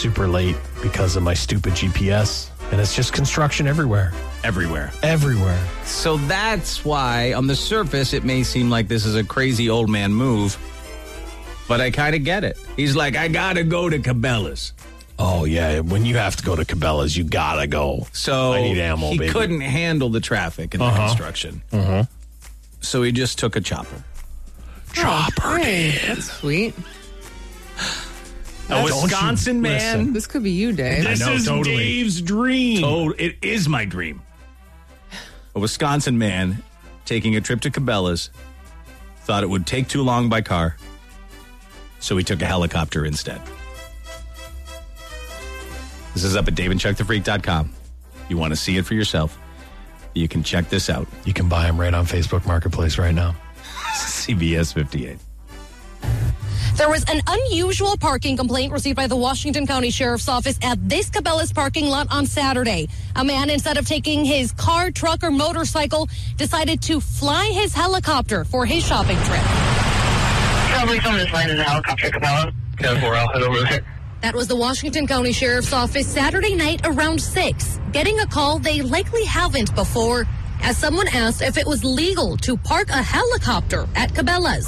super late because of my stupid GPS. And it's just construction everywhere. Everywhere. So that's why, on the surface, it may seem like this is a crazy old man move, but I kind of get it. He's like, I got to go to Cabela's. Oh, yeah. When you have to go to Cabela's, you got to go. So I need ammo, he baby. couldn't handle the traffic and the construction. So he just took a chopper. Hey, that's sweet. A Wisconsin man. listen. This could be you, Dave. I know, is totally. Dave's dream. Oh, it is my dream. A Wisconsin man taking a trip to Cabela's thought it would take too long by car, so he took a helicopter instead. This is up at daveandchuckthefreak.com. You want to see it for yourself, you can check this out. You can buy them right on Facebook Marketplace right now. CBS 58. There was an unusual parking complaint received by the Washington County Sheriff's Office at this Cabela's parking lot on Saturday. A man, instead of taking his car, truck, or motorcycle, decided to fly his helicopter for his shopping trip. Probably someone just landed a helicopter at Cabela's. 10-4, I'll head over there. That was the Washington County Sheriff's Office Saturday night around 6, getting a call they likely haven't before, as someone asked if it was legal to park a helicopter at Cabela's.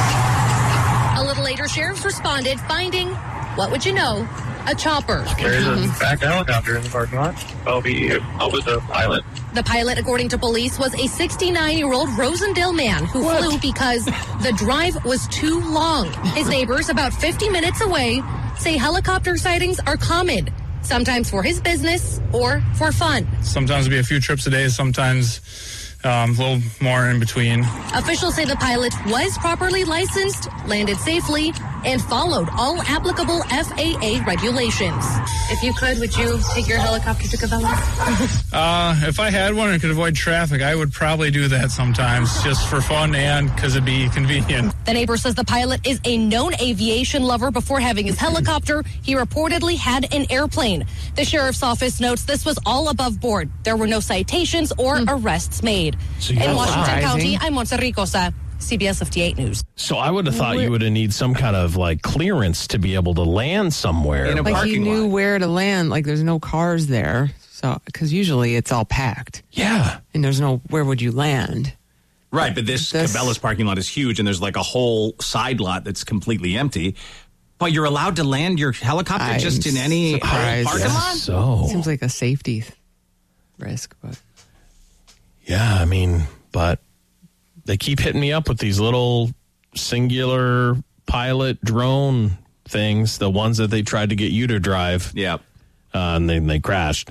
A little later, sheriffs responded, finding, what would you know, a chopper. There's a back helicopter in the parking lot. I'll be with the pilot. The pilot, according to police, was a 69-year-old Rosendale man who flew because the drive was too long. His neighbors, about 50 minutes away, say helicopter sightings are common, sometimes for his business or for fun. Sometimes it'll be a few trips a day, sometimes a little more in between. Officials say the pilot was properly licensed, landed safely, and followed all applicable FAA regulations. If you could, would you take your helicopter to Cabela's? If I had one and could avoid traffic, I would probably do that sometimes, just for fun and because it'd be convenient. The neighbor says the pilot is a known aviation lover. Before having his helicopter, he reportedly had an airplane. The sheriff's office notes this was all above board. There were no citations or arrests made. In Washington County, I'm Montse Ricosa, CBS 58 News. So I would have thought you would have need some kind of like clearance to be able to land somewhere. In a Like he parking knew lot. where to land. Like there's no cars there. So, because usually it's all packed. Yeah. And there's no, where would you land? Right, but this Cabela's parking lot is huge, and there's like a whole side lot that's completely empty. But you're allowed to land your helicopter just in any surprised. parking lot? So, Seems like a safety risk, but yeah, I mean, but they keep hitting me up with these little singular pilot drone things, the ones that they tried to get you to drive. Yeah. And then they crashed.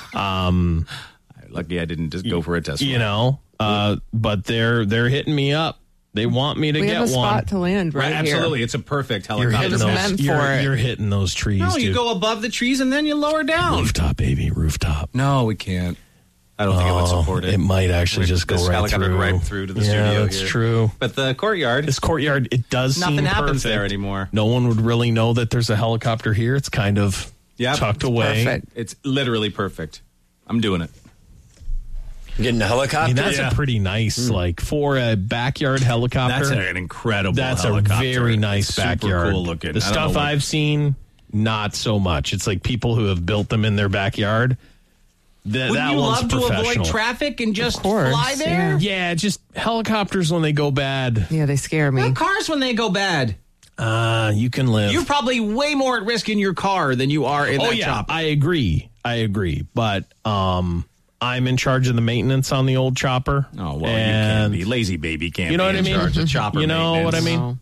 Lucky I didn't just go for a test. You know, but they're hitting me up. They want me to we get have a spot one. to land right, here. Absolutely. It's a perfect You're helicopter. hitting was those. meant for it. You're hitting those trees. No, you dude. go above the trees and then you lower down. Rooftop, baby, rooftop. No, we can't. I don't think it would support it. It might actually just go This right helicopter through. right through to the yeah, studio that's here. true. But the courtyard, This courtyard, it does nothing seem happens perfect. there anymore. No one would really know that there's a helicopter here. It's kind of tucked away. Perfect. It's literally perfect. I'm doing it. Getting a I helicopter? mean, that's a pretty nice, like, for a backyard helicopter. That's an incredible That's helicopter. a very nice It's super backyard. cool looking. The I don't know stuff what- I've seen, not so much. It's like people who have built them in their backyard. Wouldn't that you one's love to professional. avoid traffic and just Of course, fly there? Yeah, just helicopters when they go bad. Yeah, they scare me. Well, cars when they go bad. You can live. You're probably way more at risk in your car than you are in that chopper. I agree. But I'm in charge of the maintenance on the old chopper. Oh, well, and you can't be. Lazy baby can't You know be what I in mean? charge of chopper You know maintenance. what I mean? No.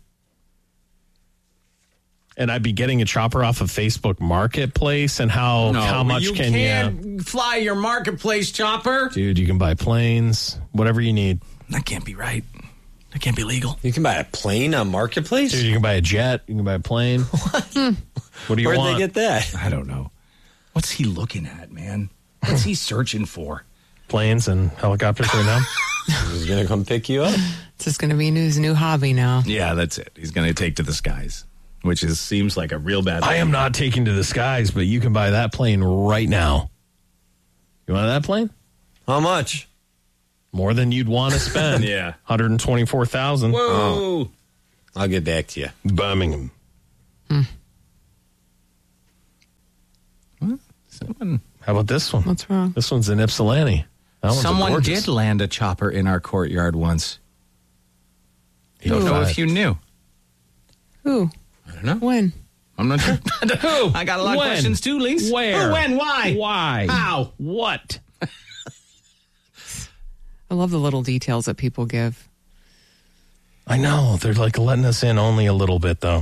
And I'd be getting a chopper off of Facebook Marketplace, and how much you can you... can't fly your marketplace chopper? Dude, you can buy planes, whatever you need. That can't be right. That can't be legal. You can buy a plane on Marketplace? Dude, you can buy a jet, you can buy a plane. What do you Where'd want? they get that? I don't know. What's he looking at, man? What's he searching for? Planes and helicopters right now? He's going to come pick you up. It's just going to be his new hobby now. Yeah, that's it. He's going to take to the skies, which seems like a real bad thing. I am not taking to the skies, but you can buy that plane right now. You want that plane? How much? More than you'd want to spend. Yeah. $124,000. Whoa. I'll get back to you. Birmingham. How about this one? What's wrong? This one's in Ypsilanti. That one's Someone gorgeous. did land a chopper in our courtyard once. I don't know Who? if you knew. Who? I don't know. When? I'm not sure. Who? I got a lot of When? questions too, Lise. Where? Who, when, why? Why? How? What? I love the little details that people give. I know. They're like letting us in only a little bit, though.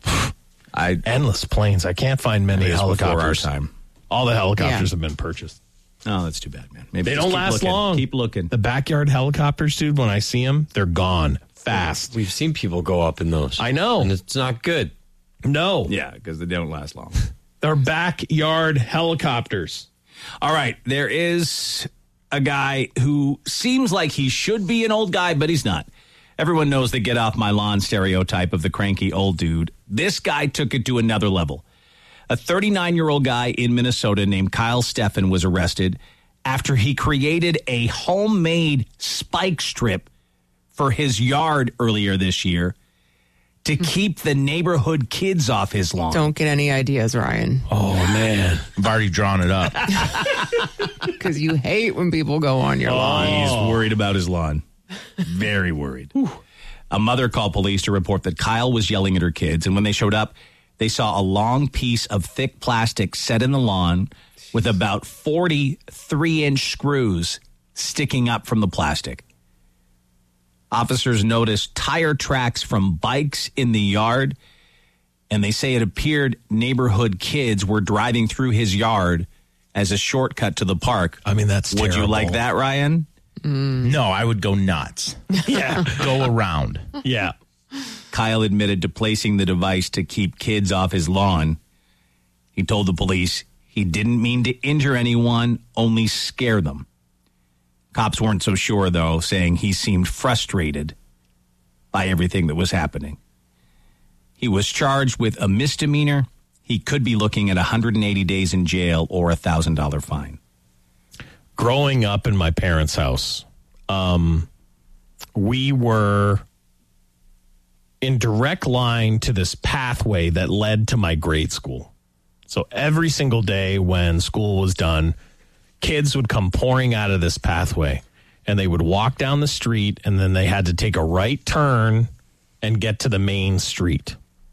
Endless planes. I can't find many helicopters. Our time. All the helicopters Yeah. have been purchased. Oh, that's too bad, man. Maybe They just don't keep last looking. long. Keep looking. The backyard helicopters, dude, when I see them, they're gone fast. We've seen people go up in those. I know. And it's not good. No. Yeah, because they don't last long. They're backyard helicopters. All right, there is a guy who seems like he should be an old guy, but he's not. Everyone knows the get off my lawn stereotype of the cranky old dude. This guy took it to another level. A 39-year-old guy in Minnesota named Kyle Steffen was arrested after he created a homemade spike strip for his yard earlier this year to keep the neighborhood kids off his lawn. Don't get any ideas, Ryan, Oh, man. I've already drawn it up. because you hate when people go on your lawn. He's worried about his lawn. Very worried. A mother called police to report that Kyle was yelling at her kids, and when they showed up, they saw a long piece of thick plastic set in the lawn with about 40 3-inch screws sticking up from the plastic. Officers noticed tire tracks from bikes in the yard, and they say it appeared neighborhood kids were driving through his yard as a shortcut to the park. I mean, that's Would you terrible. like that, Ryan? No, I would go nuts. Yeah. Go around. Yeah. Kyle admitted to placing the device to keep kids off his lawn. He told the police he didn't mean to injure anyone, only scare them. Cops weren't so sure, though, saying he seemed frustrated by everything that was happening. He was charged with a misdemeanor. He could be looking at 180 days in jail or a $1,000 fine. Growing up in my parents' house, we were in direct line to this pathway that led to my grade school. So every single day when school was done, kids would come pouring out of this pathway, and they would walk down the street, and then they had to take a right turn and get to the main street.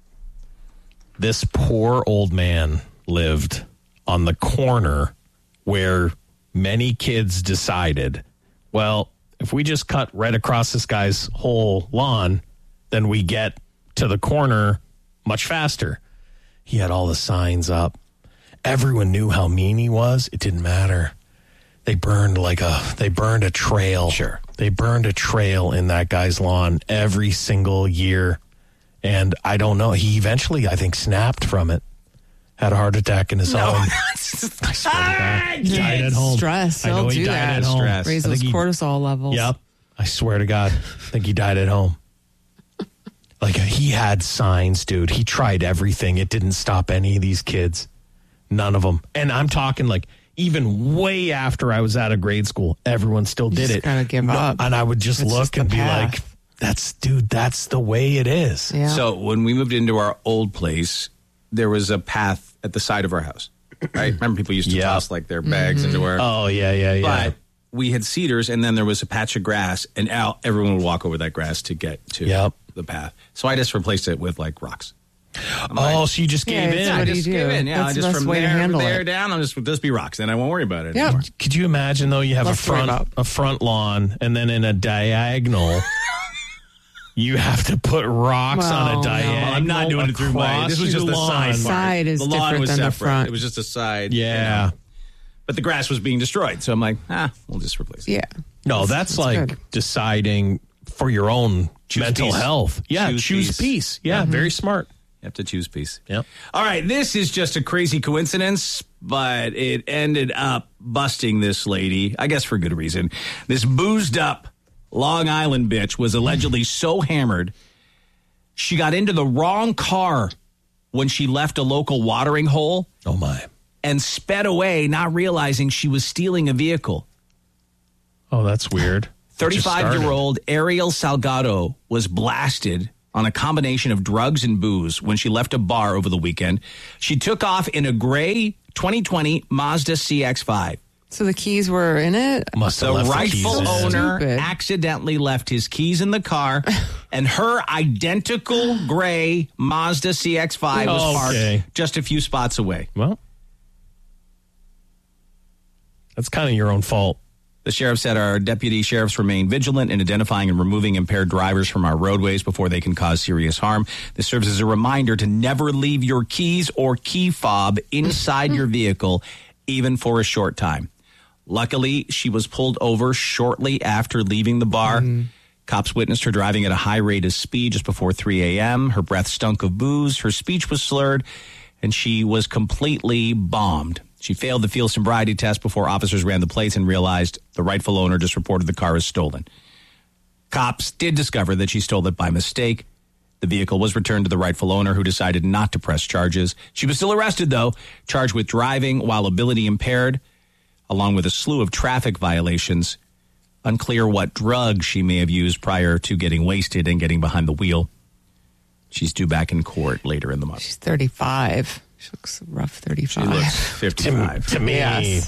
This poor old man lived on the corner where many kids decided, well, if we just cut right across this guy's whole lawn, then we get to the corner much faster. He had all the signs up. Everyone knew how mean he was. It didn't matter. They burned a trail. Sure. They burned a trail in that guy's lawn every single year. And I don't know. He eventually, I think, snapped from it. Had a heart attack in his home. I swear to God. He died at home. Stress. I know They'll he do died that. at home. Stress. Raise I those think he- cortisol levels. Yep. I swear to God. I think he died at home. Like, he had signs, dude. He tried everything. It didn't stop any of these kids. None of them. And I'm talking like even way after I was out of grade school, everyone still did just it. gotta give up. And I would just It's look just the and be path. like, that's the way it is. Yeah. So when we moved into our old place, there was a path at the side of our house. Right? Remember people used to Yeah. toss like their bags into our... Oh, yeah. But we had cedars, and then there was a patch of grass, and everyone would walk over that grass to get to Yep. the path. So I just replaced it with like rocks. So you just Yeah, gave it's in. what I do you just do? give in. Yeah, That's I the just best from way to there, handle there it. down, I'll just be rocks. Then I won't worry about it Yeah. anymore. Could you imagine, though, you have Less to worry about. a front lawn, and then in a diagonal, you have to put rocks on Well, a no. diagonal. I'm not doing it through my... across This was just your the lawn. side part. Side is the lawn different was than the separate. front. It was just a side. Yeah. But the grass was being destroyed. So I'm like, we'll just replace it. Yeah. No, that's like good. deciding for your own mental peace. health. Yeah, Choose choose peace. peace. Yeah, very smart. You have to choose peace. Yep. All right, this is just a crazy coincidence, but it ended up busting this lady, I guess for good reason. This boozed up Long Island bitch was allegedly so hammered, she got into the wrong car when she left a local watering hole Oh, my. and sped away, not realizing she was stealing a vehicle. Oh, that's weird. 35-year-old Ariel Salgado was blasted on a combination of drugs and booze when she left a bar over the weekend. She took off in a gray 2020 Mazda CX-5. So the keys were in it? Must have The left rightful keys in. owner Stupid. accidentally left his keys in the car, and her identical gray Mazda CX-5 was Okay. parked just a few spots away. Well, that's kind of your own fault. The sheriff said our deputy sheriffs remain vigilant in identifying and removing impaired drivers from our roadways before they can cause serious harm. This serves as a reminder to never leave your keys or key fob inside your vehicle, even for a short time. Luckily, she was pulled over shortly after leaving the bar. Cops witnessed her driving at a high rate of speed just before 3 a.m. Her breath stunk of booze, her speech was slurred, and she was completely bombed. She failed the field sobriety test before officers ran the plates and realized the rightful owner just reported the car as stolen. Cops did discover that she stole it by mistake. The vehicle was returned to the rightful owner, who decided not to press charges. She was still arrested, though, charged with driving while ability impaired, along with a slew of traffic violations. Unclear what drugs she may have used prior to getting wasted and getting behind the wheel. She's due back in court later in the month. She's 35. She looks rough 35. She looks 55. To me, Yes.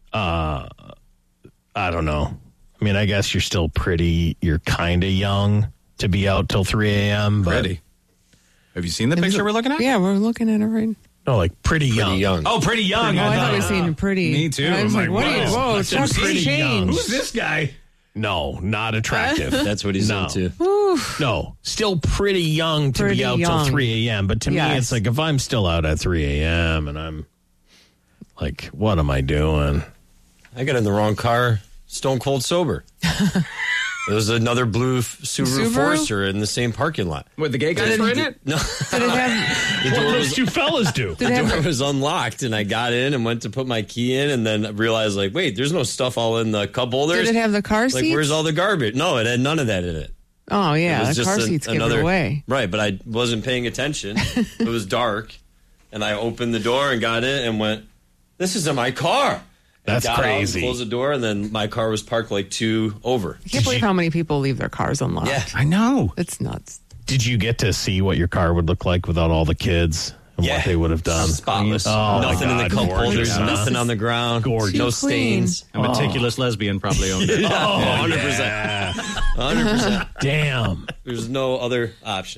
I don't know. I mean, I guess you're kind of young to be out till 3 a.m. But Ready. Have you seen the picture we're looking at? Yeah, we're looking at it right now. No, like pretty young. Oh, pretty young. Oh, I thought we were seeing pretty. Me too. I was I'm like, like, what are you? whoa, Whoa, that's Chuck's pretty young. changed. Who's this guy? No, not attractive. That's what he's into. No, still pretty young to Pretty be out young. till 3 a.m. But to me, Yes. it's like if I'm still out at 3 a.m. and I'm like, what am I doing? I got in the wrong car, stone cold sober. There was another blue Subaru Subaru? Forester in the same parking lot. What, the gay guys were in it? No, Did it have? the What door those was, two fellas do? Did it the have door was unlocked, and I got in and went to put my key in, and then realized, like, wait, there's no stuff all in the cup holders. Did it have the car Like, seats? where's all the garbage? No, it had none of that in it. Oh It yeah, was the car seats give it away. Right, but I wasn't paying attention. It was dark, and I opened the door and got in and went, this isn't my car. That's got out and crazy. closed the door, and then my car was parked like 2 over. I can't believe how many people leave their cars unlocked. Yeah. I know. It's nuts. Did you get to see what your car would look like without all the kids and what they would have done? Spotless. Oh, my nothing in the God, cup gorgeous, holders, huh? nothing on the ground. Gorgeous. No Too clean. stains. A meticulous lesbian probably owned it. Oh, 100%. 100%. Damn. There's no other option.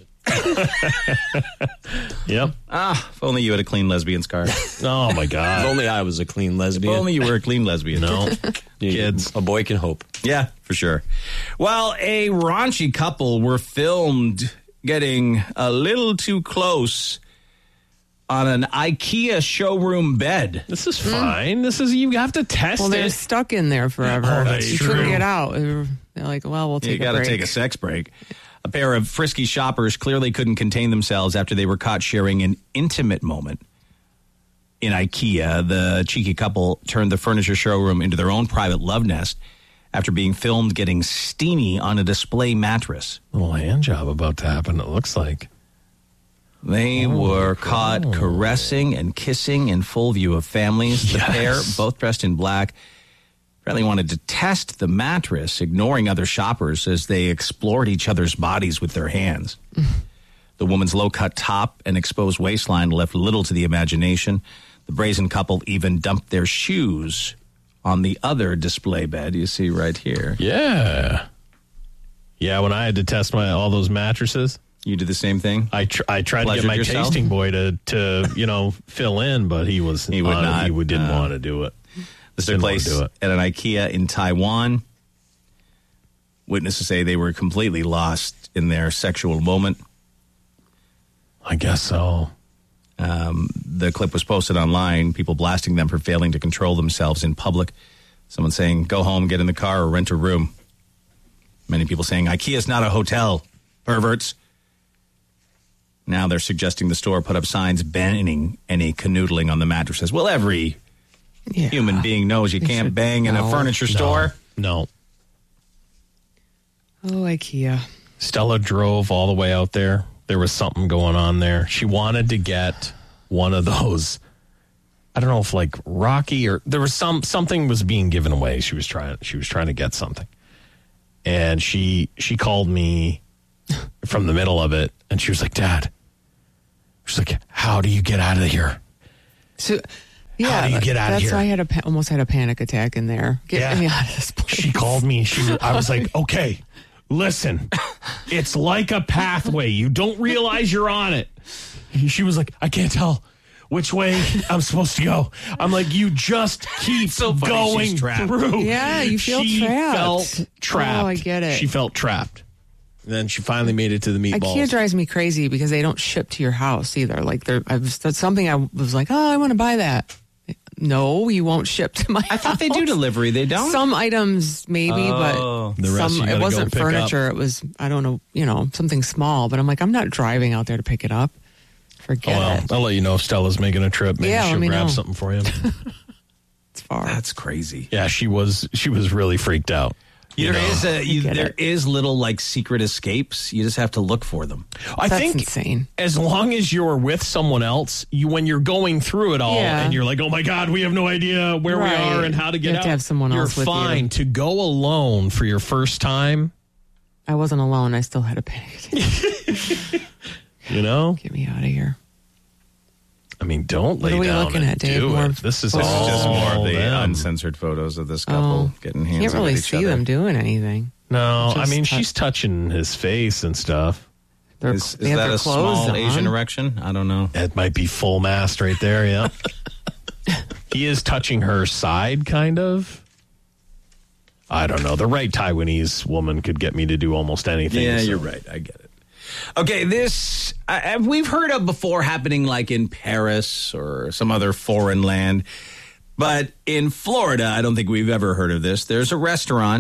Yep. If only you had a clean lesbian's car. If Oh, my God. If only I was a clean lesbian. only you were a clean lesbian. No. Kids. A boy can hope. Yeah, for sure. Well, a raunchy couple were filmed getting a little too close on an IKEA showroom bed. This is fine. This is, you have to test Well, they're it. stuck in there forever. Oh, that's you couldn't true. get out. They're like, well, we'll You take a got to break. take a sex break. A pair of frisky shoppers clearly couldn't contain themselves after they were caught sharing an intimate moment in IKEA. The cheeky couple turned the furniture showroom into their own private love nest after being filmed getting steamy on a display mattress. Little hand job about to happen, it looks like. They were caught caressing and kissing in full view of families. The pair, both dressed in black, apparently wanted to test the mattress, ignoring other shoppers as they explored each other's bodies with their hands. The woman's low-cut top and exposed waistline left little to the imagination. The brazen couple even dumped their shoes on the other display bed you see right here. Yeah. Yeah, when I had to test all those mattresses, You did the same thing? I tried to get Pleasured my yourself? tasting boy to fill in, but he was He would not. He didn't want to do it. This took Didn't wanna place do it. at an IKEA in Taiwan. Witnesses say they were completely lost in their sexual moment. I guess so. The clip was posted online, people blasting them for failing to control themselves in public. Someone saying, go home, get in the car, or rent a room. Many people saying, IKEA's not a hotel, perverts. Now they're suggesting the store put up signs banning any canoodling on the mattresses. Well, every Yeah. human being knows you can't should bang in a know. furniture store. No. Oh, IKEA. Stella drove all the way out there. There was something going on there. She wanted to get one of those. I don't know if like Rocky or there was something was being given away. She was trying to get something. And she called me from the middle of it. And she was like, Dad, she's like, how do you get out of here? So, yeah, How do you get out of here? That's why I almost had a panic attack in there. Get me out of this place. She called me. I was like, okay, listen, it's like a pathway. You don't realize you're on it. She was like, I can't tell which way I'm supposed to go. I'm like, you just keep going through. Yeah, you feel she trapped. Felt trapped. Oh, I get it. She felt trapped. And then she finally made it to the meatballs. IKEA drives me crazy because they don't ship to your house either. Like, that's something I was like, oh, I want to buy that. No, you won't ship to my house. I thought they do delivery. They don't? Some items maybe, but The rest you gotta it wasn't go pick furniture. up. It was, I don't know, something small. But I'm like, I'm not driving out there to pick it up. Forget it. I'll let you know if Stella's making a trip. Maybe Yeah, she'll let me grab know. something for you. It's far. That's crazy. Yeah, she was really freaked out. There is little like secret escapes. You just have to look for them. I That's think insane. as long as you're with someone else, when you're going through it all and you're like, oh my God, we have no idea where we are and how to get You have out. to have someone you're else with you. fine to go alone for your first time. I wasn't alone. I still had a panic attack. You know? Get me out of here. I mean, don't What lay are we down looking and at, Dave? do More it. This is This is all just more of the them. uncensored photos of this couple getting hands Can't really on each see other. them doing anything. No, I Just mean, touch- she's touching his face and stuff. Is They have that their a clothes small on. Asian erection? I don't know. It might be full mast right there, yeah. He is touching her side, kind of. I don't know. The right Taiwanese woman could get me to do almost anything. Yeah, so- you're right. I get it. Okay, this we've heard of before happening like in Paris or some other foreign land. But in Florida, I don't think we've ever heard of this. There's a restaurant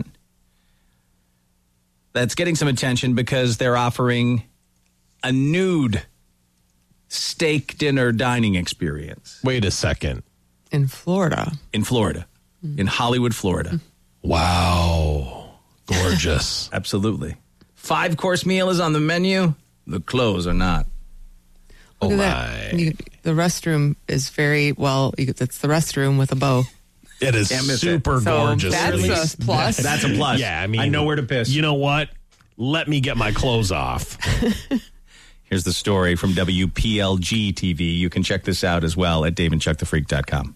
that's getting some attention because they're offering a nude steak dinner dining experience Wait a second. In Florida. in Florida, in Hollywood, Florida. Wow. Gorgeous. Absolutely. 5-course meal is on the menu. The clothes are not. Look Oh, at my. that. The restroom is very well. It's the restroom with a bow. It is Can't miss it. super So gorgeous. that's a plus. That's a plus. Yeah, I mean, I know where to piss. You know what? Let me get my clothes off. Here's the story from WPLG TV. You can check this out as well at daveandchuckthefreak.com.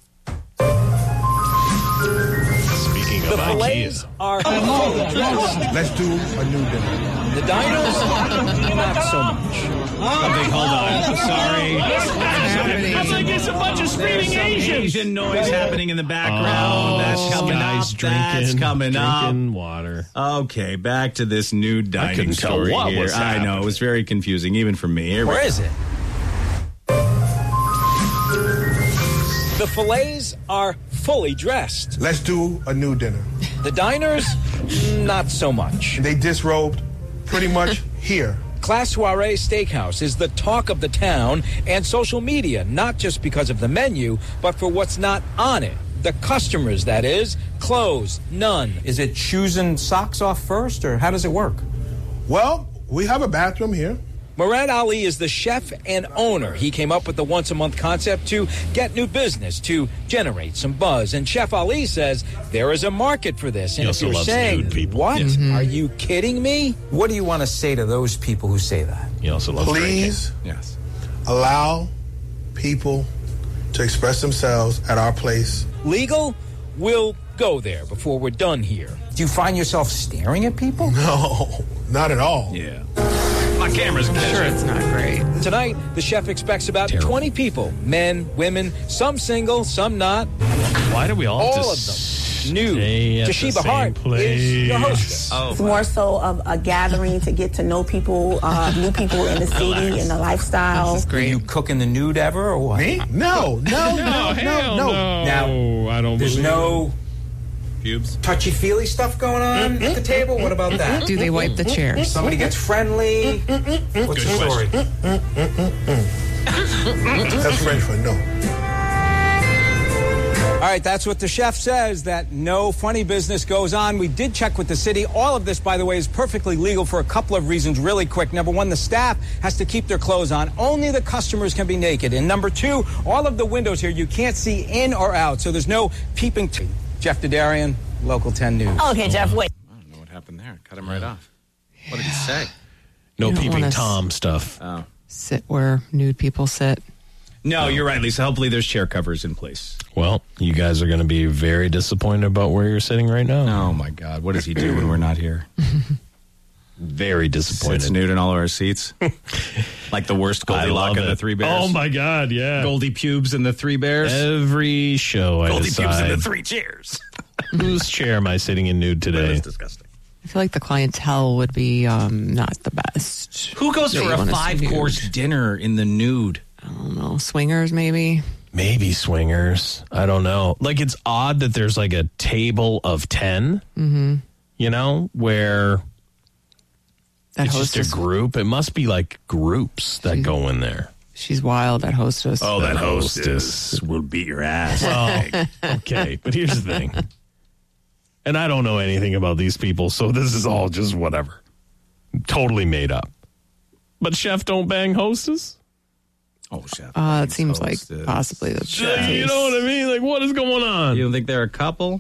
Speaking of IKEA. Are Let's do a new dinner. the diners not so much. Okay, hold on. Sorry. That's like it's a bunch of screaming Asians. Asian noise happening in the background. Oh, That's coming guys up. drinking, That's coming drinking water. up. Okay, back to this new dining couldn't tell story what here. was I know, happening. it was very confusing, even for me. Here we Where go. is it? The fillets are fully dressed. Let's do a new dinner. The diners, not so much. They disrobed pretty much here. Class Soiree Steakhouse is the talk of the town and social media, not just because of the menu, but for what's not on it. The customers, that is. Clothes, none. Is it choosing socks off first, or how does it work? Well, we have a bathroom here. Murad Ali is the chef and owner. He came up with the once-a-month concept to get new business, to generate some buzz. And Chef Ali says there is a market for this. And He if also you're loves saying, nude people. what? Yes. Are you kidding me? What do you want to say to those people who say that? He also loves Please Yes. allow people to express themselves at our place. Legal? We'll go there before we're done here. Do you find yourself staring at people? No, not at all. Yeah. My camera's Sure, it's not great. Tonight, the chef expects about 20 people. Men, women, some single, some not. drinking. Why do we all, All have to of them. stay Nude. at the Toshiba same Hart is your place? hostess. Oh, It's more so of a gathering to get to know people, new people in the city and the lifestyle. This is Are great. you cooking the nude ever or what? Me? No. Hell Now, I don't There's believe no pubes. touchy-feely stuff going on at the table? What about that? Do they wipe the chairs? Somebody gets friendly? What's the story? That's French for no. All right, that's what the chef says, that no funny business goes on. We did check with the city. All of this, by the way, is perfectly legal for a couple of reasons really quick. Number one, the staff has to keep their clothes on. Only the customers can be naked. And number two, all of the windows here, you can't see in or out, so there's no peeping. Jeff Dedarian, Local 10 News. Okay, Jeff, wait. I don't know what happened there. Cut him right off. What did he say? No You don't peeping wanna Tom stuff. Sit where nude people sit. No, you're right, Lisa. Hopefully there's chair covers in place. Well, you guys are going to be very disappointed about where you're sitting right now. Oh, my God. What does he do when we're not here? Very disappointed. Sits nude in all of our seats. Like the worst Goldilocks and the Three Bears. Oh, my God, yeah. Goldie Pubes and the Three Bears. Every show I Goldie decide, Pubes and the Three Chairs. whose chair am I sitting in nude today? That's disgusting. I feel like the clientele would be not the best. Who goes that for you a wanna see 5-course nude. dinner in the nude? I don't know. Swingers, maybe. Maybe swingers. I don't know. Like, it's odd that there's like a table of 10, you know, where That it's just hostess. a group. It must be like groups that go in there. She's wild, that hostess. Oh, that hostess will beat your ass. Well, okay, but here's the thing. And I don't know anything about these people, so this is all just whatever. Totally made up. But chef don't bang hostess? Oh, chef. It seems like possibly the You know what I mean? Like, what is going on? You don't think they're a couple?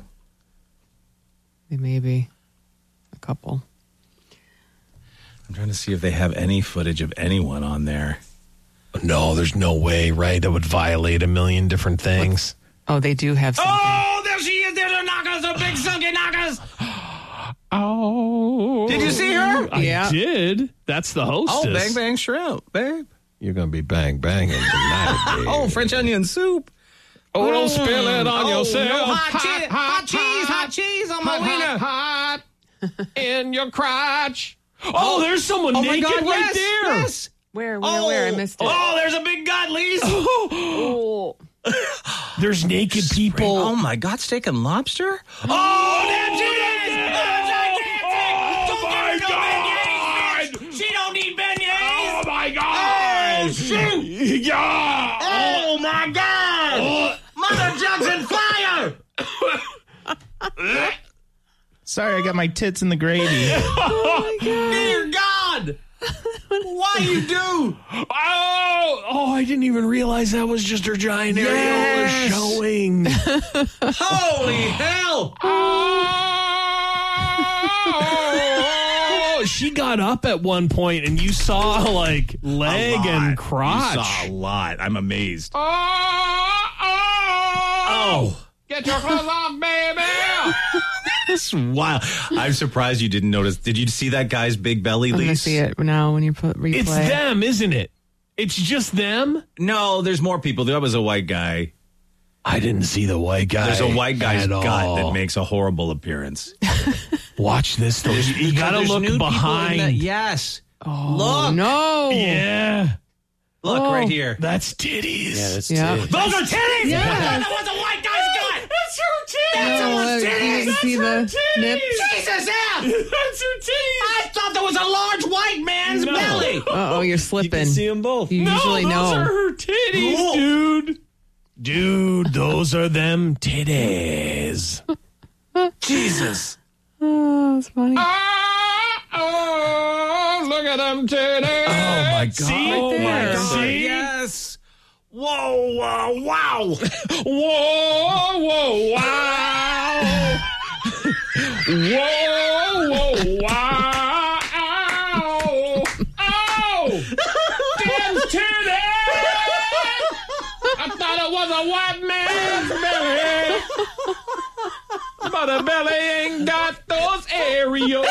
Maybe a couple. I'm trying to see if they have any footage of anyone on there. No, there's no way, right? That would violate a million different things. Oh, they do have something. Oh, there she is. There's her knockers, the big sunken knockers. Oh. Did you see her? Yeah. I did. That's the hostess. Oh, bang, bang, shrimp, babe. You're going to be bang banging tonight, babe. Oh, French onion soup. Oh, don't spill it on yourself. No, hot cheese on my wiener. Hot in your crotch. Oh, there's someone Oh, my naked God, right yes, there. yes. Where? I missed it. Oh, there's a big gut, Lisa. Oh. There's naked people. Oh, my God, steak and lobster? Oh, damn, she is. Oh, my God. She don't need beignets. Oh, my God. Oh, shoot. Yeah. Oh, my God. Mother jugs and fire. Sorry, I got my tits in the gravy. Oh, my God. Dear God. Why you do? Oh, I didn't even realize that was just her giant Yes. areola showing. Holy hell. Oh, she got up at one point and you saw like leg and crotch. You saw a lot. I'm amazed. Oh. Get your clothes off, baby. That's wild. I'm surprised you didn't notice. Did you see that guy's big belly, I'm going to Lisa? see it now when you put replay. It's them, isn't it? It's just them? No, there's more people. That was a white guy. I didn't see the white guy. There's a white guy's at gut all. that makes a horrible appearance. Watch this, though. You got to There's look nude people in behind. that- Yes. Oh, Look. no. Yeah. Look right here. That's titties. Yeah, that's Yeah. titties. Those are titties. Yeah. That was a white guy's gut. That's her titties. No, That's her you titties. can see the nips. Jesus, yeah. That's her titties. I thought there was a large white man's belly. Uh-oh, you're You slipping. can see them both. You usually those know. are her titties, Cool. dude. Dude, those are them titties. Jesus. Oh, that's funny. Oh, look at them titties. Oh, my God. See? Oh, my there. God. See? Yes. Whoa, wow. Whoa, whoa, wow. Whoa, wow. Oh, damn titties. I thought it was a white man's belly. But a belly ain't got those areolas.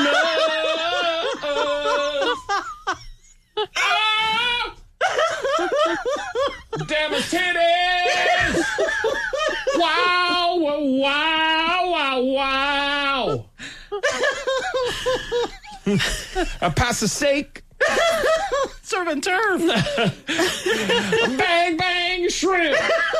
Oh! Damn it, titties! Wow, wow, wow, wow. A pass of steak. Surf and turf. Bang, bang, shrimp.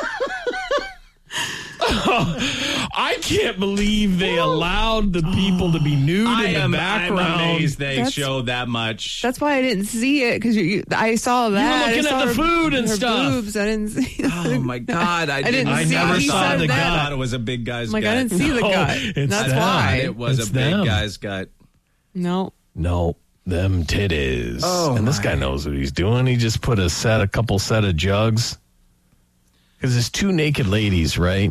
I can't believe they allowed the people to be nude in the background. I'm amazed they That's- showed that much. That's why I didn't see it, because I saw that. looking I saw at the her- food and her stuff. Boobs. I didn't see. Oh, my God. I didn't I see. never he saw said the that. I gut. thought it was a big guy's I'm like, gut. I didn't see the No, gut. it's That's them. why. It was It's a big them. guy's gut. No. No, them titties. Oh, and this my. guy knows what he's doing. He just put a couple set of jugs. Because there's two naked ladies, right?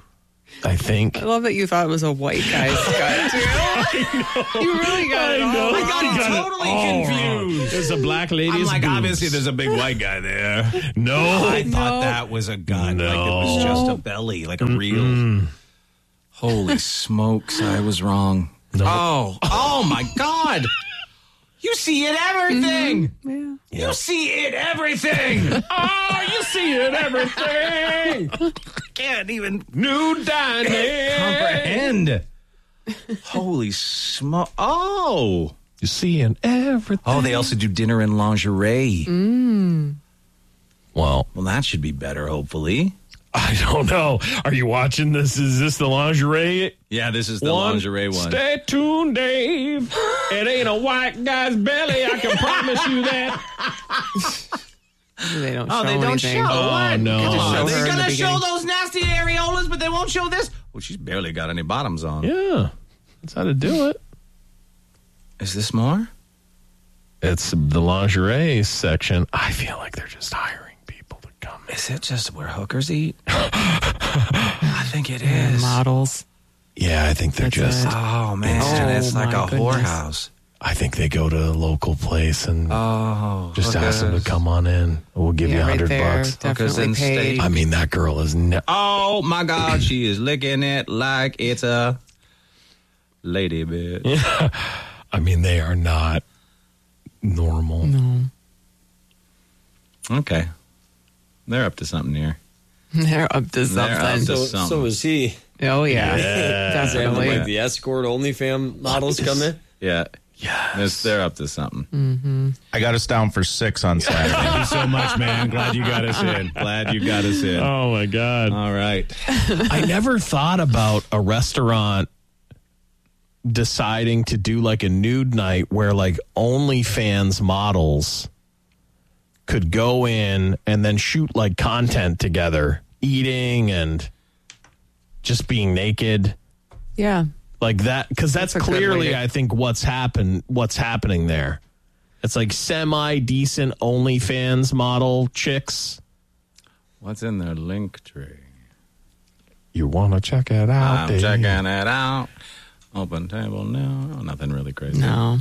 I think. I love that you thought it was a white guy's gut, too. You really got it all. I got totally confused. There's a black lady's I'm like, boobs. obviously, there's a big white guy there. No. I thought that was a gut. No. Like it was just a belly, like a real. Holy smokes, I was wrong. No. Oh my God. You see it everything. Yeah. You see it everything. Oh, you see it everything. Can't even New dining. comprehend. Holy smoke. Oh. You see in everything. Oh, they also do dinner in lingerie. Well, Well, that should be better, hopefully. I don't know. Are you watching this? Is this the lingerie? Yeah, this is the lingerie one. Stay tuned, Dave. It ain't a white guy's belly. I can promise you that. They don't Oh, show they don't anything. show. Oh, What? no. Come on. Show They're her in going the to show beginning. those nasty areolas, but they won't show this? Well, she's barely got any bottoms on. Yeah, that's how to do it. Is this more? It's the lingerie section. I feel like they're just hiring people to come in. Is it just where hookers eat? I think it is. Models. Yeah, I think they're That's just. it. Oh, man. Oh, it's like my a goodness. whorehouse. I think they go to a local place and Oh, just ask them to come on in. We'll give you Yeah, right $100 there. bucks. Hookers Definitely and paid. steak. I mean, that girl is. Oh, my God. She is licking it like it's a lady bitch. I mean, they are not normal. No. Okay. They're up to something here. They're up to They're up something. to So something. is he. Oh, yeah. Definitely. Definitely. Like the escort OnlyFam models come in. Yeah. Yes. They're up to something. I got us down for 6 on Saturday. Thank you so much, man. Glad you got us in. Glad you got us in. Oh, my God. All right. I never thought about a restaurant deciding to do like a nude night where like OnlyFans models could go in and then shoot like content together, eating and just being naked. Yeah. Like that, because that's That's a good way clearly, to- I think, what's happening there. It's like semi-decent OnlyFans model chicks. What's in their link tree? You want to check it out? I'm Dave? checking it out. Open table now. Oh, nothing really crazy. No.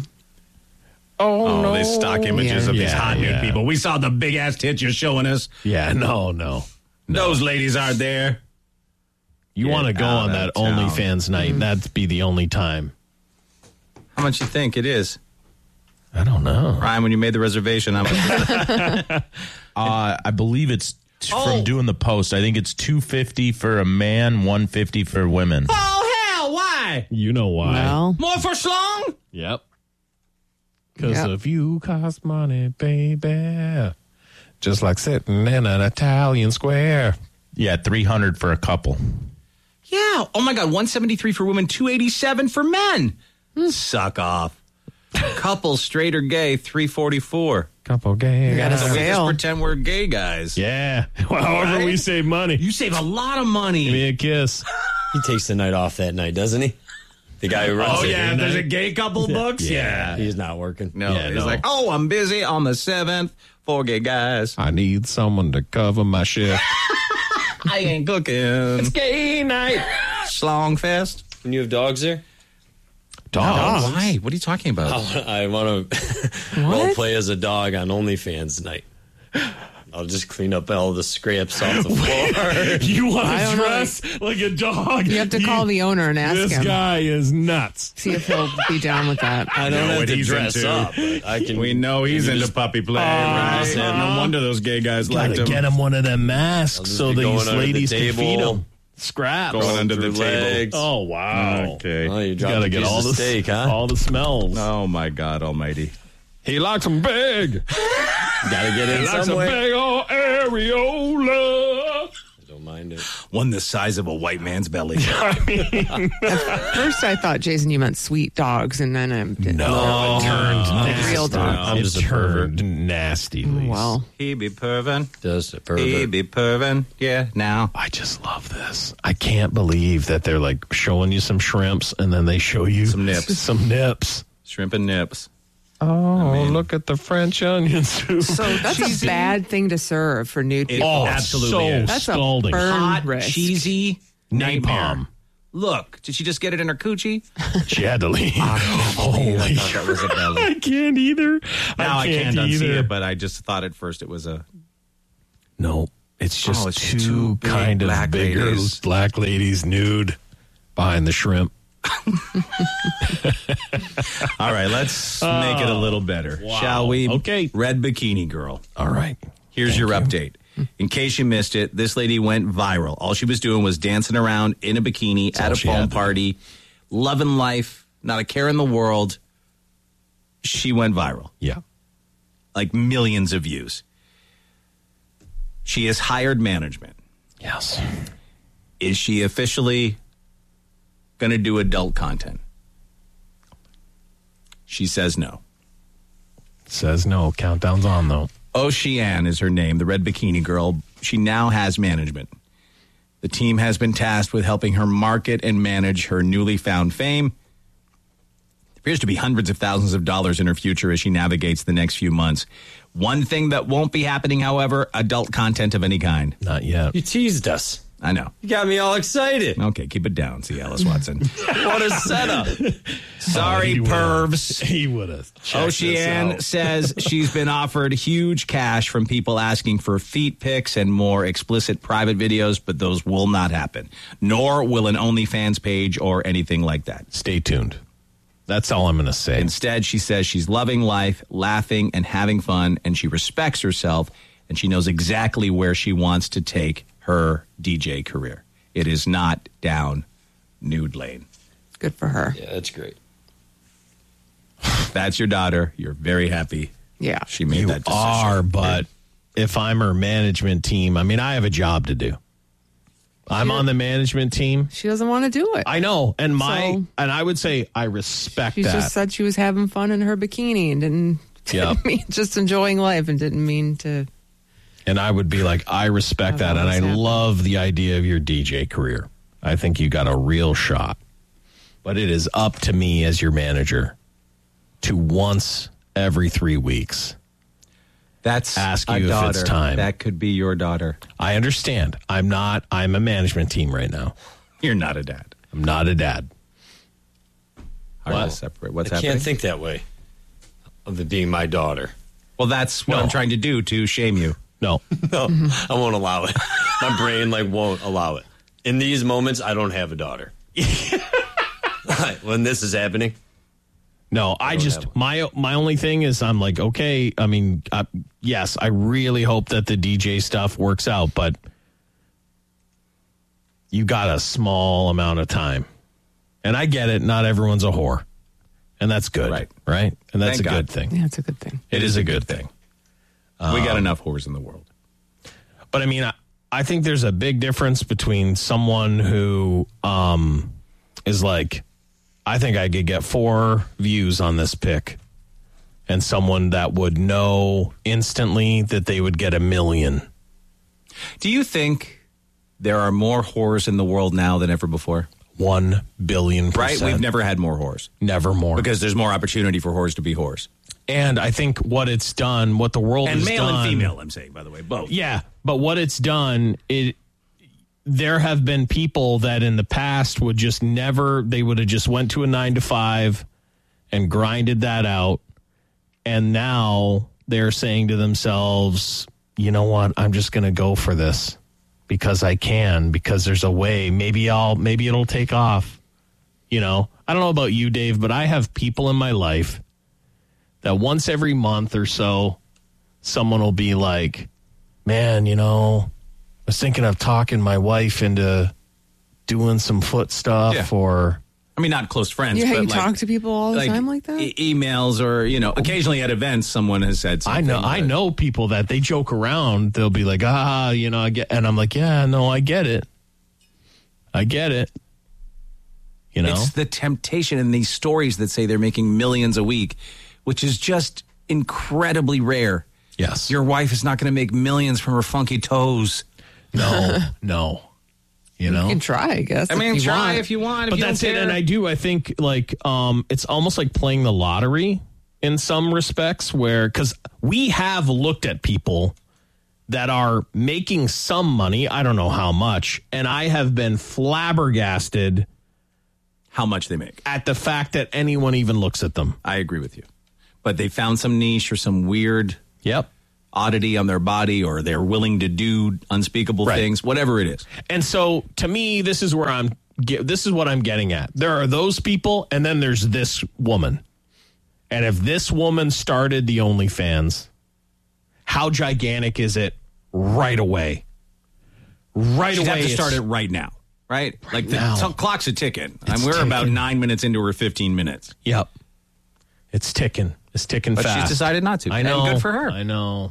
Oh, no. These stock images Yeah. of these Yeah, hot nude yeah. people. We saw the big ass tits you're showing us. Yeah, no. Those ladies aren't there. You Get want to go out on of that town. OnlyFans night. That'd be the only time. How much you think it is? I don't know. Ryan, when you made the reservation, how much? I believe it's from doing the post. I think it's $250 for a man, $150 for women. Oh, hell, why? You know why. Well, More for schlong? Yep. Because Yep. if you cost money, baby. Just like sitting in an Italian square. Yeah, $300 for a couple. Yeah. Oh, my God. $173 for women, $287 for men. Suck off. Couple, straight or gay, $344. Couple gay got a guys. So we just sale. pretend we're gay guys. Yeah. Well, however Right? we save money. You save a lot of money. Give me a kiss. He takes the night off that night, doesn't he? The guy who runs Oh, it. yeah. If there's a gay couple books. Yeah. He's not working. No, Yeah, he's no. like, oh, I'm busy on the 7th. 4 gay guys. I need someone to cover my shift. I ain't cooking. Gay night. Schlong fest. Can you have dogs there? Dogs. Why? What are you talking about? I want to role play as a dog on OnlyFans night. I'll just clean up all the scraps off the floor. You want I to don't know. dress like a dog? you have to call the owner and ask This him. guy is nuts. See if he'll be down with that. I don't know have what to he's dress into. up. But I can. We know he's you into just- puppy play, right? just have- No wonder those gay guys Gotta liked him. get him one of them I'll masks just so be going these under the ladies can table. feed him. Scraps. Going under the through table. legs. Oh, wow. Okay. Oh, you You dropped gotta a get piece all of the steak, huh? all the smells. Oh, my God almighty. He likes them big. Gotta get in He likes a somewhere. big old areola. Don't mind it. One the size of a white man's belly. First, I thought, Jason, you meant sweet dogs, and then I'm No, it turned nasty. real dogs. I'm just a pervert. Nasty. Lise. Well, He be pervin. Just a He pervert. be pervin. Yeah, now. I just love this. I can't believe that they're like showing you some shrimps and then they show you Some nips. Some nips. Shrimp and nips. Oh, look at the French onion soup. So that's a bad thing to serve for nude people. absolutely so is. That's a scalding. burn Hot, risk. cheesy. Napalm. Look, did she just get it in her coochie? She had to leave. Holy I thought that was a belly. I can't either. Now I can't unsee either. it, but I just thought at first it was a... No, it's just it's two big kind of black bigger ladies. black ladies nude behind the shrimp. All right, let's make it a little better, shall we? Okay. Red Bikini Girl. All right. Here's your update. In case you missed it, this lady went viral. All she was doing was dancing around in a bikini at a foam party, loving life, not a care in the world. She went viral. Yeah. Like millions of views. She has hired management. Yes. Is she officially going to do adult content? She says no. Says no. Countdown's on, though. Oceane is her name, the Red Bikini Girl. She now has management. The team has been tasked with helping her market and manage her newly found fame. There appears to be hundreds of thousands of dollars in her future as she navigates the next few months. One thing that won't be happening, however, adult content of any kind. Not yet. You teased us. I know. You got me all excited. Okay, keep it down, C. Alice Watson. What a setup. Sorry, he pervs. He would have. Oceane says she's been offered huge cash from people asking for feet pics and more explicit private videos, but those will not happen. Nor will an OnlyFans page or anything like that. Stay tuned. That's all I'm going to say. Instead, she says she's loving life, laughing, and having fun, and she respects herself, and she knows exactly where she wants to take her DJ career. It is not down nude lane. Good for her. Yeah, that's great. That's your daughter. You're very happy. Yeah. She made that decision. Are, but if I'm her management team, I mean, I have a job to do. I'm on the management team. She doesn't want to do it. I know. And I would say I respect She that. just said she was having fun in her bikini and didn't mean just enjoying life and didn't mean to. And I would be like, I respect that. And I love the idea of your DJ career. I think you got a real shot. But it is up to me as your manager to once every 3 weeks That's ask a you daughter. if it's time. That could be your daughter. I understand. I'm a management team right now. You're not a dad. I'm not a dad. Hard to separate. What's I happening? can't think that way of it being my daughter. Well, that's what I'm trying to do to shame you. No. No, I won't allow it. My brain won't allow it. In these moments, I don't have a daughter. When this is happening. No, I just my only thing is I'm like, okay, I mean, yes, I really hope that the DJ stuff works out, but you got a small amount of time. And I get it, not everyone's a whore. And that's good, right? And that's Thank a good God. thing. Yeah, it's a good thing. It is a good thing. We got enough whores in the world. But I mean, I think there's a big difference between someone who is like, I think I could get 4 views on this pic, and someone that would know instantly that they would get 1 million. Do you think there are more whores in the world now than ever before? 1 billion%. Right? We've never had more whores. Never more. Because there's more opportunity for whores to be whores. And I think what it's done, what the world has done. And male and female, I'm saying, by the way, both. Yeah, but what it's done, there have been people that in the past would just never, they would have just went to a 9 to 5 and grinded that out. And now they're saying to themselves, you know what, I'm just going to go for this because I can, because there's a way. Maybe it'll take off. You know, I don't know about you, Dave, but I have people in my life that once every month or so, someone will be like, man, you know, I was thinking of talking my wife into doing some foot stuff or... I mean, not close friends. Yeah, but you talk to people all the time like that? Emails or, occasionally at events, someone has said something. I know people that they joke around. They'll be like, I get... And I'm like, yeah, no, I get it. I get it. You know? It's the temptation in these stories that say they're making millions a week, which is just incredibly rare. Yes. Your wife is not going to make millions from her funky toes. No. You know? You can try, I guess. I mean, try if you want. But that's it. And I think it's almost like playing the lottery in some respects because we have looked at people that are making some money. I don't know how much. And I have been flabbergasted how much they make at the fact that anyone even looks at them. I agree with you. But they found some niche or some weird oddity on their body, or they're willing to do unspeakable things, whatever it is. And so to me, this is what I'm getting at. There are those people, and then there's this woman. And if this woman started the OnlyFans, how gigantic is it right away? She'd have to start it right now, right? Like the clock's a ticking. And we're about 9 minutes into her 15 minutes. Yep. It's ticking. It's ticking but fast. But she's decided not to. I know. And good for her. I know.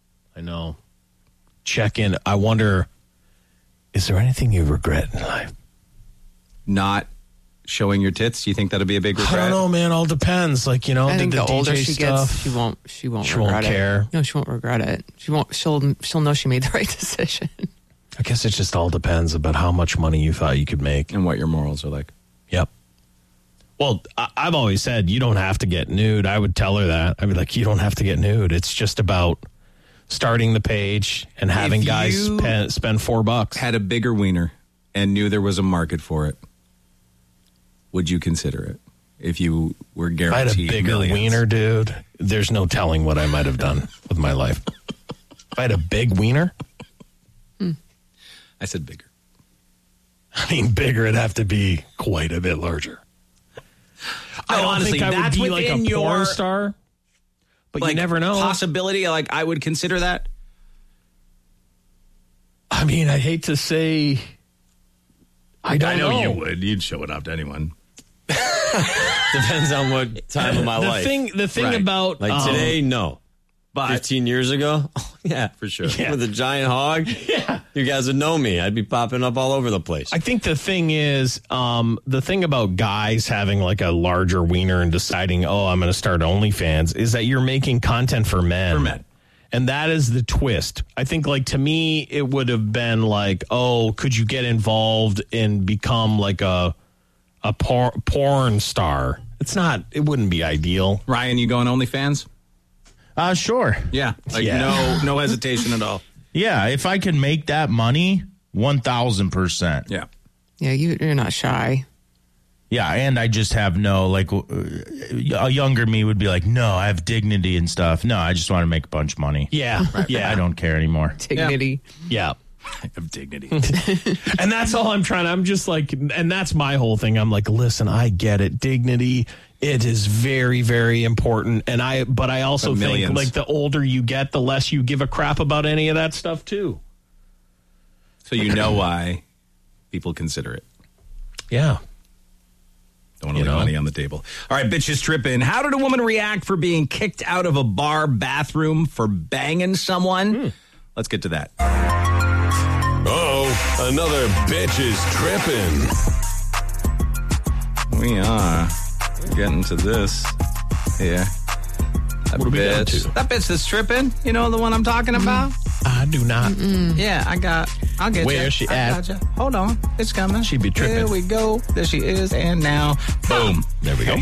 Check in. I wonder, is there anything you regret in life? Not showing your tits? Do you think that'll be a big regret? I don't know, man. All depends. Like, you know, I think the older DJ she stuff, gets, she won't regret care. it. No, she won't regret it. She'll know she made the right decision. I guess it just all depends about how much money you thought you could make. And what your morals are like. Yep. Well, I've always said you don't have to get nude. I would tell her that. I'd be like, you don't have to get nude. It's just about starting the page and having guys spend $4. Had a bigger wiener and knew there was a market for it, would you consider it? If you were guaranteed if I had a bigger wiener, dude, there's no telling what I might have done with my life. If I had a big wiener? I said bigger. I mean, bigger, it'd have to be quite a bit larger. No, I don't honestly, think I would that's be like a your porn star, but you never know. Possibility, like I would consider that. I mean, I hate to say, I don't know. You would. You'd show it off to anyone. Depends on what time of my life. The thing about like today, no. But 15 years ago, yeah, for sure. Yeah. With a giant hog, you guys would know me. I'd be popping up all over the place. I think the thing is, the thing about guys having like a larger wiener and deciding, I'm going to start OnlyFans, is that you're making content for men. For men. And that is the twist. I think, like, to me, it would have been like, could you get involved and become like a porn star? It wouldn't be ideal. Ryan, you going OnlyFans? Sure. Yeah. No hesitation at all. Yeah, if I can make that money, 1,000%. Yeah. Yeah, you're not shy. Yeah, and I just have a younger me would be like, no, I have dignity and stuff. No, I just want to make a bunch of money. Yeah. I don't care anymore. Dignity. Yeah. I have dignity. And that's all I'm trying. I'm just like, and that's my whole thing. I'm like, listen, I get it. Dignity, it is very, very important. But I also think like the older you get, the less you give a crap about any of that stuff too. So you know why people consider it. Yeah. Don't want to leave money on the table. All right, bitches tripping. How did a woman react for being kicked out of a bar bathroom for banging someone? Let's get to that. Another bitch is tripping. We are getting to this here. That bitch that's tripping. You know the one I'm talking about? I do not. Yeah, I'll get you. Where's she at? Hold on. It's coming. She be tripping. There we go. There she is. And now, boom. There we go.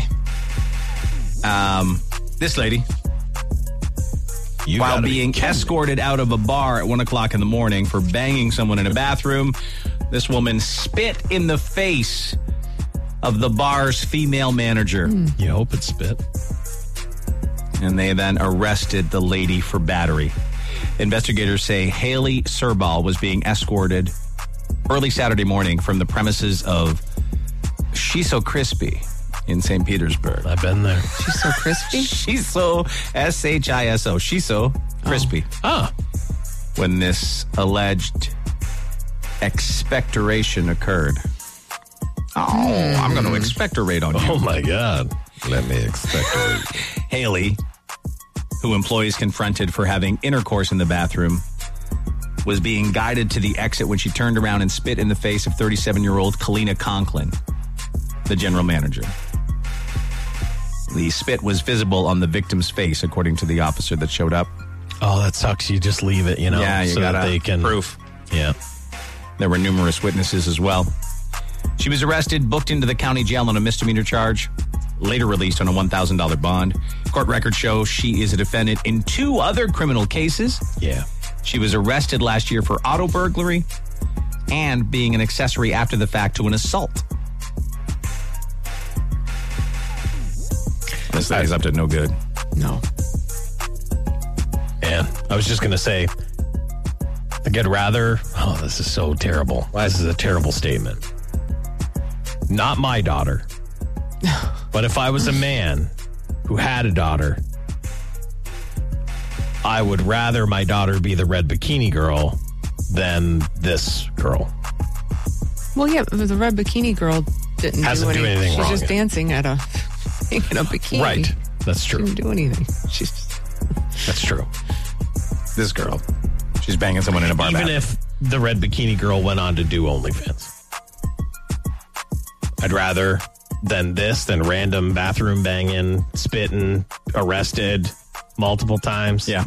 This lady, while being escorted out of a bar at 1 o'clock in the morning for banging someone in a bathroom, this woman spit in the face of the bar's female manager. You hope it's spit. And they then arrested the lady for battery. Investigators say Haley Serbal was being escorted early Saturday morning from the premises of Shiso Crispy in St. Petersburg. I've been there. She's so crispy? Shiso, S-H-I-S-O. Shiso Crispy. When this alleged expectoration occurred. I'm going to expectorate on you. Oh, my God. Let me expectorate. Haley, who employees confronted for having intercourse in the bathroom, was being guided to the exit when she turned around and spit in the face of 37-year-old Kalina Conklin, the general manager. The spit was visible on the victim's face, according to the officer that showed up. Oh, that sucks. You just leave it, Yeah, you got they can proof. Yeah. There were numerous witnesses as well. She was arrested, booked into the county jail on a misdemeanor charge, later released on a $1,000 bond. Court records show she is a defendant in 2 other criminal cases. Yeah. She was arrested last year for auto burglary and being an accessory after the fact to an assault. This guy's up to no good. No. Man, I was just going to say, like, I'd rather... Oh, this is so terrible. This is a terrible statement. Not my daughter. But if I was a man who had a daughter, I would rather my daughter be the red bikini girl than this girl. Well, yeah, the red bikini girl didn't Hasn't do anything She's wrong just yet. dancing in a bikini. Right. That's true. She didn't do anything. That's true. This girl, she's banging someone in a bar. Even if the red bikini girl went on to do OnlyFans. I'd rather than random bathroom banging, spitting, arrested multiple times. Yeah.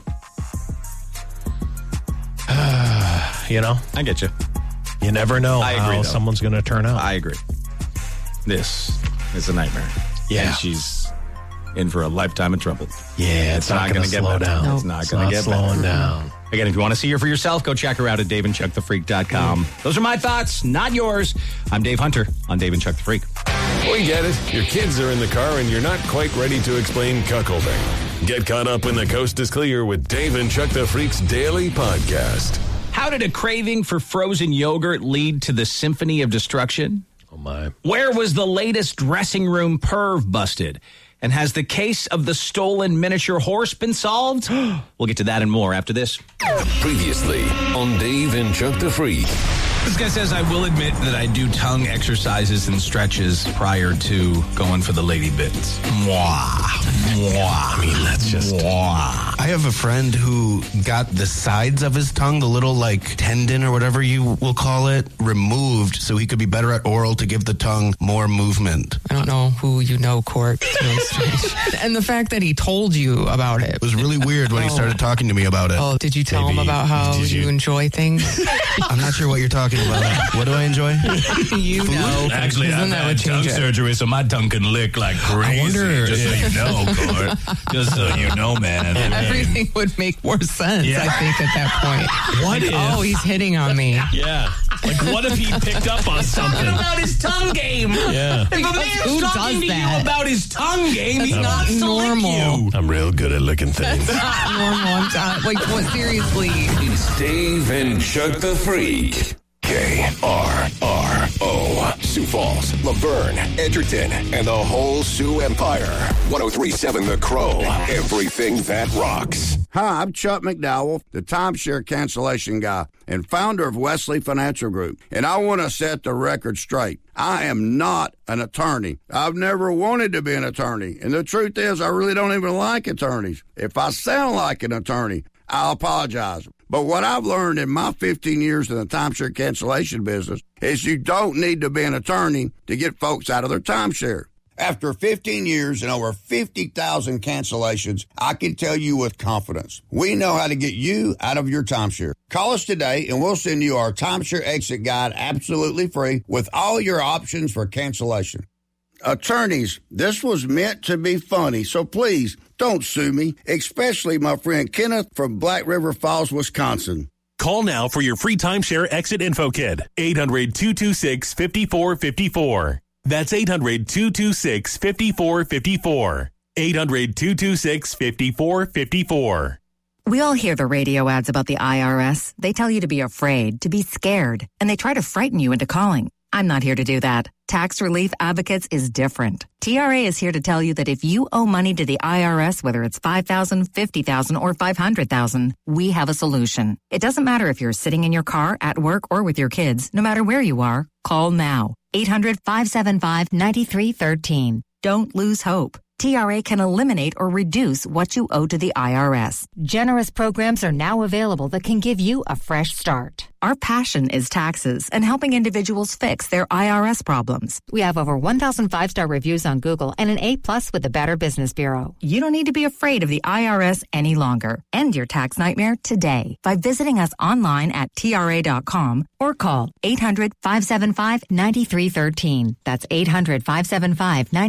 You know? I get you. You never know I agree, how though. someone's going to turn out. I agree. This is a nightmare. Yeah. And she's in for a lifetime of trouble. Yeah, it's not going to slow down. It's not going to get slowing better. down. Again, if you want to see her for yourself, go check her out at DaveandChuckTheFreak.com. Those are my thoughts, not yours. I'm Dave Hunter on Dave and Chuck the Freak. We get it. Your kids are in the car and you're not quite ready to explain cuckolding. Get caught up when the coast is clear with Dave and Chuck the Freak's daily podcast. How did a craving for frozen yogurt lead to the Symphony of Destruction? Oh, my. Where was the latest dressing room perv busted? And has the case of the stolen miniature horse been solved? We'll get to that and more after this. Previously on Dave and Chuck the Freak. This guy says, I will admit that I do tongue exercises and stretches prior to going for the lady bits. Mwah. Mwah. I mean, that's just... Mwah. I have a friend who got the sides of his tongue, the little like tendon or whatever you will call it, removed so he could be better at oral to give the tongue more movement. I don't know who you know, Court. It's really strange. And the fact that he told you about it. It was really weird when he started talking to me about it. Oh, did you tell him about how you enjoy things? I'm not sure what you're talking about. What do I enjoy? You know. Actually, Isn't I've that had what tongue changed it? surgery, so my tongue can lick like crazy. wonder just so you know, Court. Just so you know, man. Everything would make more sense, Yeah. I think, at that point. What Like, if- oh, he's hitting on me. Yeah. Like, what if he picked up on something? About his tongue game. Yeah. If a Who man's talking does to that? you about his tongue game, That's he not wants to lick normal. you. I'm real good at licking things. Not normal. I'm not, like, what, seriously? It's Dave and Chuck the Freak. KRRO. Sioux Falls, Laverne, Edgerton, and the whole Sioux Empire. 103.7 The Crow. Everything that rocks. Hi, I'm Chuck McDowell, the timeshare cancellation guy and founder of Wesley Financial Group. And I want to set the record straight. I am not an attorney. I've never wanted to be an attorney. And the truth is, I really don't even like attorneys. If I sound like an attorney, I'll apologize. But what I've learned in my 15 years in the timeshare cancellation business is you don't need to be an attorney to get folks out of their timeshare. After 15 years and over 50,000 cancellations, I can tell you with confidence, we know how to get you out of your timeshare. Call us today and we'll send you our timeshare exit guide absolutely free with all your options for cancellation. Attorneys, this was meant to be funny, so please don't sue me, especially my friend Kenneth from Black River Falls, Wisconsin. Call now for your free timeshare exit info kit. 800-226-5454. That's 800-226-5454. 800-226-5454. We all hear the radio ads about the IRS. They tell you to be afraid, to be scared, and they try to frighten you into calling. I'm not here to do that. Tax Relief Advocates is different. TRA is here to tell you that if you owe money to the IRS, whether it's $5,000, $50,000, or $500,000, we have a solution. It doesn't matter if you're sitting in your car, at work, or with your kids. No matter where you are, call now. 800-575-9313. Don't lose hope. TRA can eliminate or reduce what you owe to the IRS. Generous programs are now available that can give you a fresh start. Our passion is taxes and helping individuals fix their IRS problems. We have over 1,000 5-star reviews on Google and an A+ with the Better Business Bureau. You don't need to be afraid of the IRS any longer. End your tax nightmare today by visiting us online at TRA.com or call 800-575-9313. That's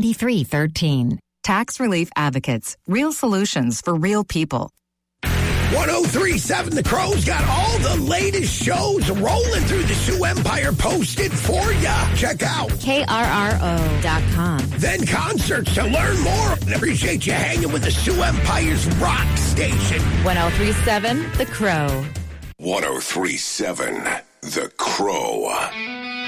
800-575-9313. Tax Relief Advocates. Real solutions for real people. 1037 The Crow's got all the latest shows rolling through the Sioux Empire posted for ya. Check out KRRO.com. Then concerts to learn more. Appreciate you hanging with the Sioux Empire's rock station. 1037 The Crow. 1037 The Crow.